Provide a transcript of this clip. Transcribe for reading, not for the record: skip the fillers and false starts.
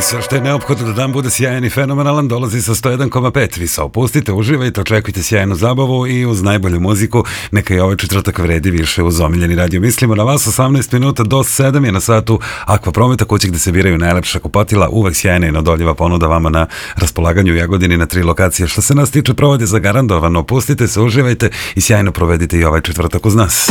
sve što je neophodno da dan bude sjajan i fenomenalan dolazi sa 101,5. Vi se opustite, uživajte, očekujte sjajnu zabavu i uz najbolju muziku neka i ovaj četvrtak vredi više uz omiljeni radio. Mislimo na vas, 18 minuta do 7 je na satu Aqua Prometa, kuće gde se biraju najlepša kupatila, uvek sjajna i nadoljiva ponuda vama na raspolaganju u Jagodini na 3 lokacije. Što se nas tiče, provod je zagarantovano, opustite se, uživajte i sjajno provedite i ovaj četvrtak uz nas.